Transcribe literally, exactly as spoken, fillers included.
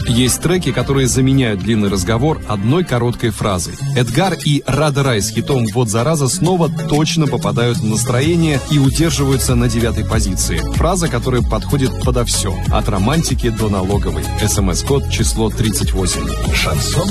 Есть треки, которые заменяют длинный разговор одной короткой фразой. Эдгар и Рада Рай с хитом «Вот зараза» снова точно попадают в настроение и удерживаются на девятой позиции. Фраза, которая подходит подо все. От романтики до налоговой. СМС-код число тридцать восемь. Шансон.